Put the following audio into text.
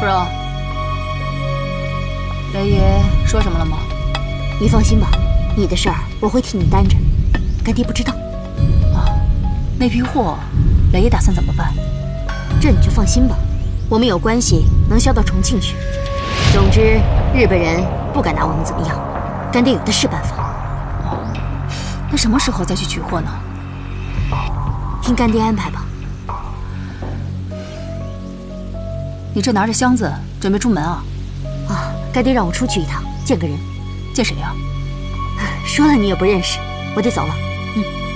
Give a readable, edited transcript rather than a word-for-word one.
夫人，雷爷说什么了吗？ 你放心吧，你的事儿我会替你担着，干爹不知道。 啊，那批货，雷爷打算怎么办？ 这你就放心吧，我们有关系能销到重庆去。总之，日本人不敢拿我们怎么样，干爹有的是办法。 哦，那什么时候再去取货呢？ 听干爹安排吧。 你这拿着箱子准备出门啊？ 啊，干爹让我出去一趟，见个人。 见谁呀？ 说了你也不认识，我得走了。